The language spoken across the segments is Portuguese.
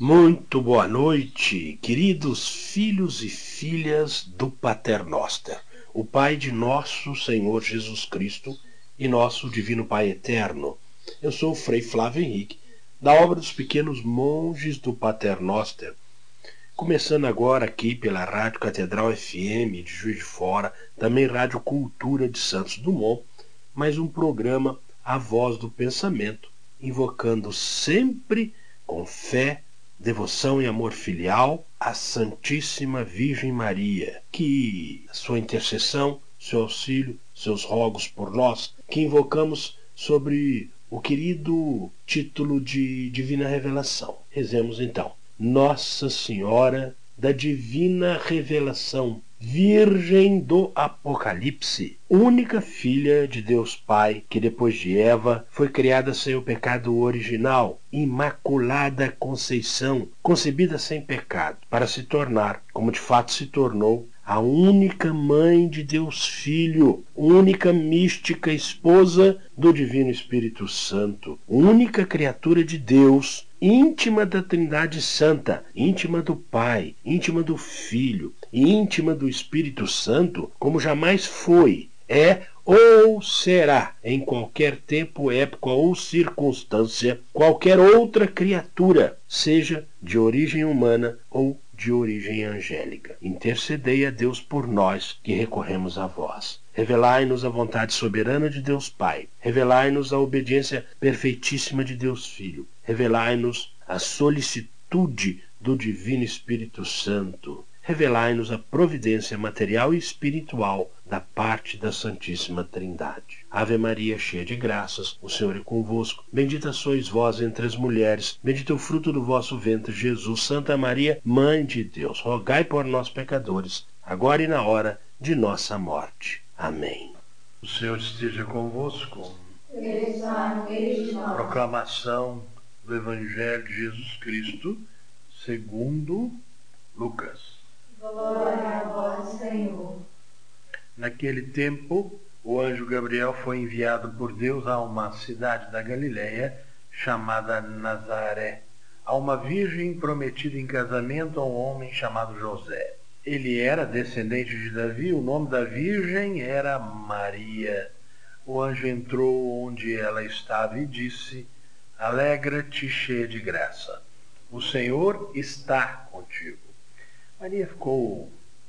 Muito boa noite, queridos filhos e filhas do Pater Noster, o Pai de nosso Senhor Jesus Cristo e nosso Divino Pai Eterno. Eu sou o Frei Flávio Henrique, da obra dos Pequenos Monges do Pater Noster, começando agora aqui pela Rádio Catedral FM de Juiz de Fora, também Rádio Cultura de Santos Dumont, mais um programa A Voz do Pensamento, invocando sempre com fé, devoção e amor filial à Santíssima Virgem Maria, que sua intercessão, seu auxílio, seus rogos por nós, que invocamos sobre o querido título de Divina Revelação. Rezemos então. Nossa Senhora da Divina Revelação, Virgem do Apocalipse, única filha de Deus Pai, que depois de Eva foi criada sem o pecado original, Imaculada Conceição, concebida sem pecado, para se tornar, como de fato se tornou, a única mãe de Deus Filho, única mística esposa do Divino Espírito Santo, única criatura de Deus, íntima da Trindade Santa, íntima do Pai, íntima do Filho, íntima do Espírito Santo, como jamais foi, é ou será, em qualquer tempo, época ou circunstância, qualquer outra criatura, seja de origem humana ou de origem angélica. Intercedei a Deus por nós, que recorremos a vós. Revelai-nos a vontade soberana de Deus Pai. Revelai-nos a obediência perfeitíssima de Deus Filho. Revelai-nos a solicitude do Divino Espírito Santo. Revelai-nos a providência material e espiritual da parte da Santíssima Trindade. Ave Maria, cheia de graças, o Senhor é convosco. Bendita sois vós entre as mulheres, bendito é o fruto do vosso ventre, Jesus. Santa Maria, Mãe de Deus, rogai por nós, pecadores, agora e na hora de nossa morte. Amém. O Senhor esteja convosco. Ele está no meio de nós. Proclamação do Evangelho de Jesus Cristo, segundo Lucas. Glória a vós, Senhor. Naquele tempo, o anjo Gabriel foi enviado por Deus a uma cidade da Galileia chamada Nazaré, a uma virgem prometida em casamento a um homem chamado José. Ele era descendente de Davi, o nome da virgem era Maria. O anjo entrou onde ela estava e disse: Alegra-te, cheia de graça, o Senhor está contigo. Maria ficou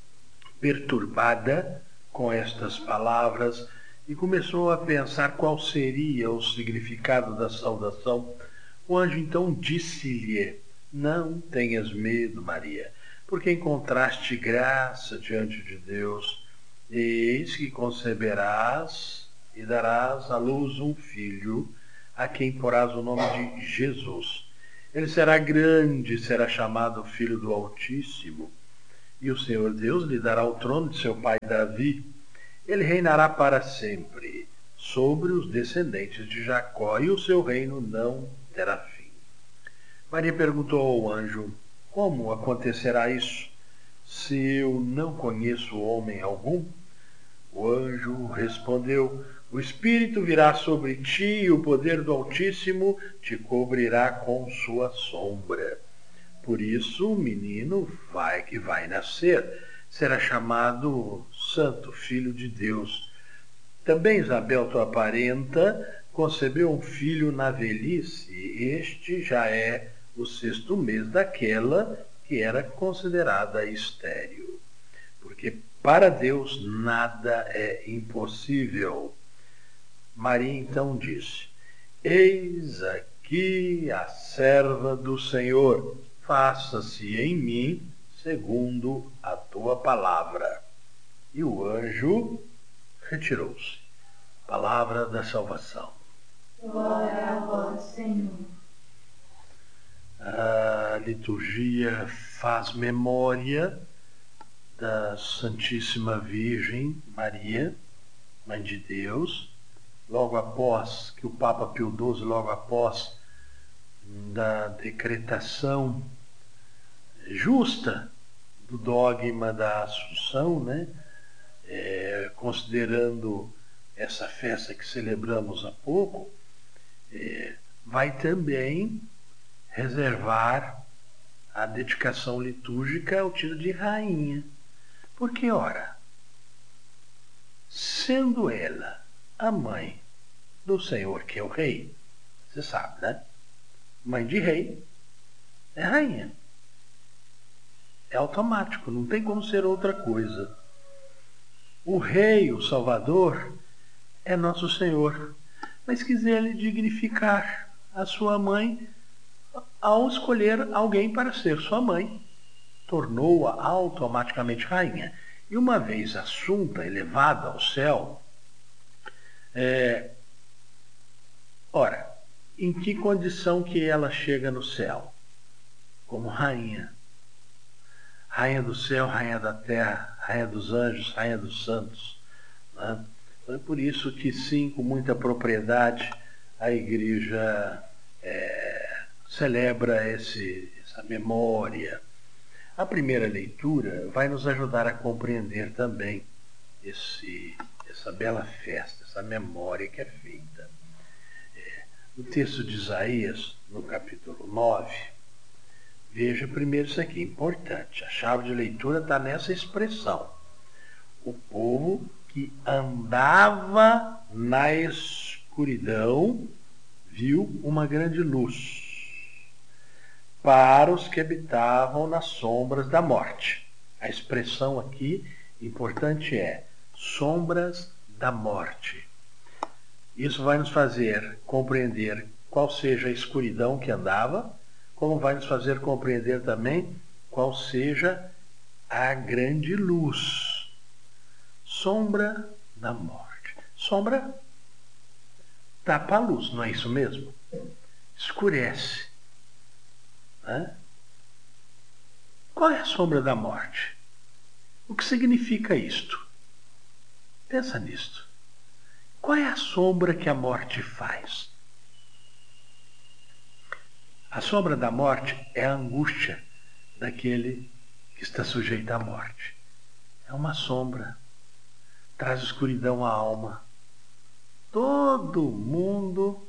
perturbada com estas palavras e começou a pensar qual seria o significado da saudação. O anjo então disse-lhe: Não tenhas medo, Maria, porque encontraste graça diante de Deus. Eis que conceberás e darás à luz um filho, a quem porás o nome de Jesus. Ele será grande, será chamado Filho do Altíssimo. E o Senhor Deus lhe dará o trono de seu pai Davi. Ele reinará para sempre sobre os descendentes de Jacó, e o seu reino não terá fim. Maria perguntou ao anjo: Como acontecerá isso, se eu não conheço homem algum? O anjo respondeu: O Espírito virá sobre ti, e o poder do Altíssimo te cobrirá com sua sombra. Por isso, o menino que vai nascer será chamado Santo Filho de Deus. Também Isabel, tua parenta, concebeu um filho na velhice. Este já é o 6º mês daquela que era considerada estéril. Porque para Deus nada é impossível. Maria então disse: Eis aqui a serva do Senhor. Faça-se em mim segundo a tua palavra. E o anjo retirou-se. Palavra da salvação. Glória a vós, Senhor. A liturgia faz memória da Santíssima Virgem Maria, Mãe de Deus, logo após que o Papa Pio XII, logo após da decretação justa do dogma da Assunção, considerando essa festa que celebramos há pouco, vai também reservar a dedicação litúrgica é o título de rainha. Porque, ora, sendo ela a mãe do Senhor, que é o rei, você sabe, né? Mãe de rei é rainha. É automático, não tem como ser outra coisa. O rei, o Salvador, é nosso Senhor. Mas quiser ele dignificar a sua mãe ao escolher alguém para ser sua mãe. Tornou-a automaticamente rainha. E uma vez assunta, elevada ao céu, ora, em que condição que ela chega no céu? Como rainha. Rainha do céu, rainha da terra, rainha dos anjos, rainha dos santos. Né? Então é por isso que, sim, com muita propriedade, a Igreja celebra essa memória. A primeira leitura vai nos ajudar a compreender também essa bela festa, essa memória que é feita. No texto de Isaías, no capítulo 9, veja primeiro isso aqui, importante. A chave de leitura está nessa expressão. O povo que andava na escuridão viu uma grande luz. Para os que habitavam nas sombras da morte. A expressão aqui importante é sombras da morte. Isso vai nos fazer compreender qual seja a escuridão que andava, como vai nos fazer compreender também qual seja a grande luz. Sombra da morte. Sombra tapa a luz, não é isso mesmo? Escurece. Qual é a sombra da morte? O que significa isto? Pensa nisto. Qual é a sombra que a morte faz? A sombra da morte é a angústia daquele que está sujeito à morte. É uma sombra. Traz escuridão à alma. Todo mundo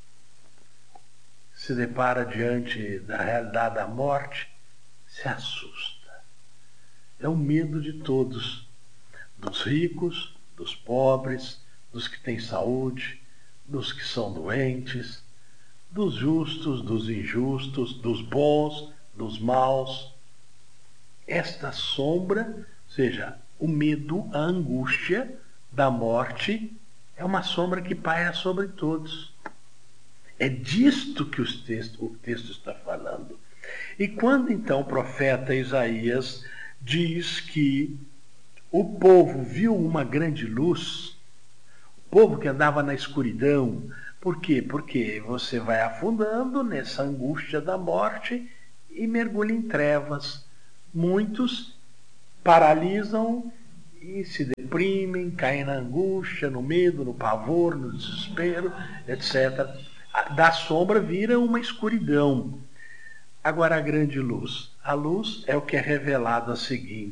se depara diante da realidade da morte, se assusta. É o medo de todos, dos ricos, dos pobres, dos que têm saúde, dos que são doentes, dos justos, dos injustos, dos bons, dos maus. Esta sombra, ou seja, o medo, a angústia da morte, é uma sombra que paira sobre todos. É disto que o texto está falando. E quando então o profeta Isaías diz que o povo viu uma grande luz, o povo que andava na escuridão, por quê? Porque você vai afundando nessa angústia da morte e mergulha em trevas. Muitos paralisam e se deprimem, caem na angústia, no medo, no pavor, no desespero, etc. Da sombra vira uma escuridão. Agora a grande luz. A luz é o que é revelado a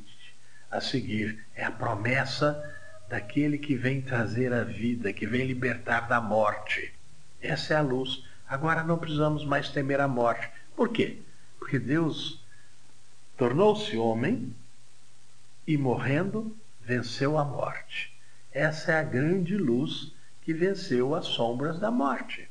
seguir. É a promessa daquele que vem trazer a vida, que vem libertar da morte. Essa é a luz. Agora não precisamos mais temer a morte. Por quê? Porque Deus tornou-se homem e, morrendo, venceu a morte. Essa é a grande luz que venceu as sombras da morte.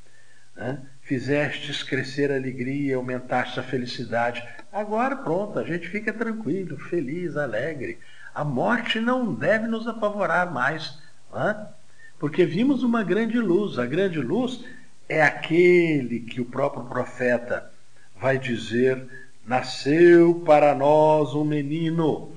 Fizestes crescer a alegria, aumentaste a felicidade. Agora pronto, a gente fica tranquilo, feliz, alegre. A morte não deve nos apavorar mais, porque vimos uma grande luz. A grande luz é aquele que o próprio profeta vai dizer: nasceu para nós um menino,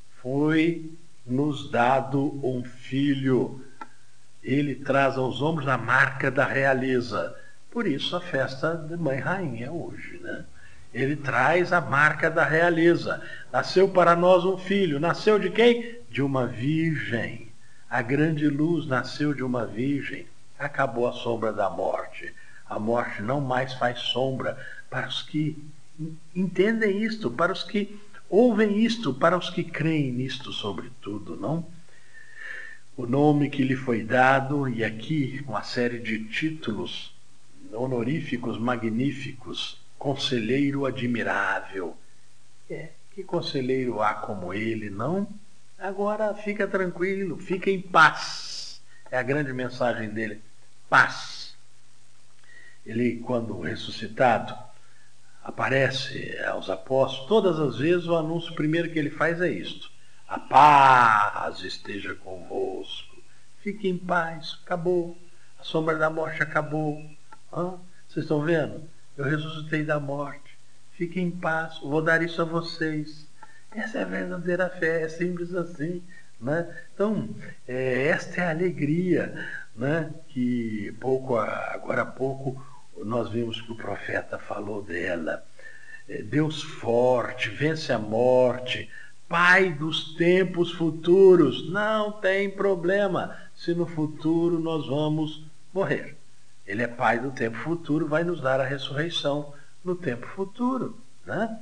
foi-nos dado um filho. Ele traz aos ombros a marca da realeza. Por isso a festa de Mãe Rainha hoje, né? Ele traz a marca da realeza. Nasceu para nós um filho. Nasceu de quem? De uma virgem. A grande luz nasceu de uma virgem. Acabou a sombra da morte. A morte não mais faz sombra para os que entendem isto, para os que ouvem isto, para os que creem nisto sobretudo, não? O nome que lhe foi dado, e aqui uma série de títulos honoríficos, magníficos, conselheiro admirável. Que conselheiro há como ele, não? Agora fica tranquilo, fica em paz. É a grande mensagem dele, paz. Ele, quando ressuscitado, aparece aos apóstolos, todas as vezes o anúncio primeiro que ele faz é isto: a paz esteja convosco. Fique em paz, acabou. A sombra da morte acabou. Vocês estão vendo? Eu ressuscitei da morte. Fiquem em paz, vou dar isso a vocês. Essa é a verdadeira fé, é simples assim, né? Então, esta é a alegria, né? Que agora há pouco nós vimos que o profeta falou dela. Deus forte, vence a morte, Pai dos tempos futuros. Não tem problema se no futuro nós vamos morrer. Ele é Pai do tempo futuro, vai nos dar a ressurreição no tempo futuro, né?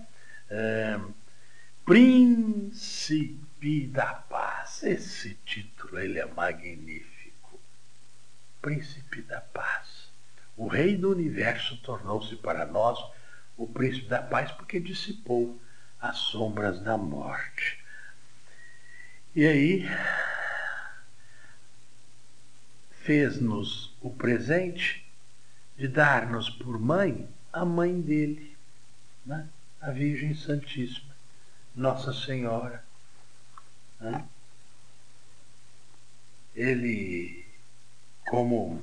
Príncipe da Paz. Esse título, ele é magnífico. Príncipe da Paz. O Rei do Universo tornou-se para nós o Príncipe da Paz porque dissipou as sombras da morte. E aí, fez-nos o presente de dar-nos por mãe a mãe dele, né? A Virgem Santíssima, Nossa Senhora. Né? Ele, como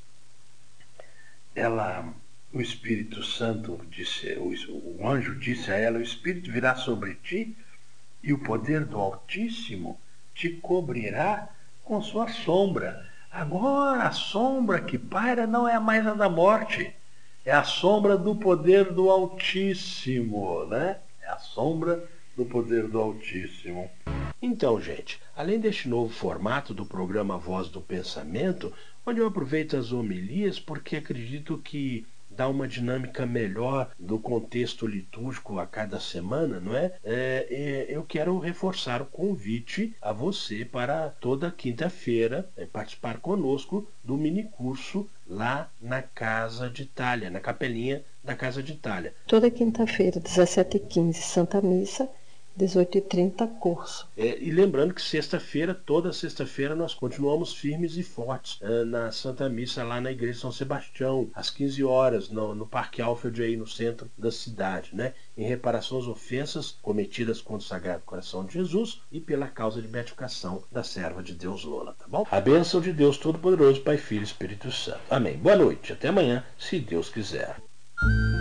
o Espírito Santo disse, o anjo disse a ela: o Espírito virá sobre ti e o poder do Altíssimo te cobrirá com sua sombra. Agora a sombra que paira não é mais a da morte, é a sombra do poder do Altíssimo, né? É a sombra do poder do Altíssimo. Então, gente, além deste novo formato do programa Voz do Pensamento, onde eu aproveito as homilias porque acredito que dá uma dinâmica melhor do contexto litúrgico a cada semana, não é? Eu quero reforçar o convite a você para toda quinta-feira participar conosco do minicurso lá na Casa de Itália, na capelinha da Casa de Itália. Toda quinta-feira, 17h15, Santa Missa, 18h30, curso. E lembrando que toda sexta-feira, nós continuamos firmes e fortes na Santa Missa lá na Igreja de São Sebastião, às 15 horas, no Parque Alfred, aí no centro da cidade, né? Em reparação às ofensas cometidas contra o Sagrado Coração de Jesus e pela causa de beatificação da serva de Deus Lola, tá bom? A bênção de Deus Todo-Poderoso, Pai, Filho e Espírito Santo. Amém. Boa noite. Até amanhã, se Deus quiser.